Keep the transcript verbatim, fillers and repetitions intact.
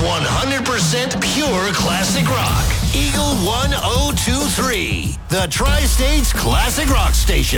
one hundred percent pure classic rock. Eagle one oh two three, the Tri-States Classic Rock Station.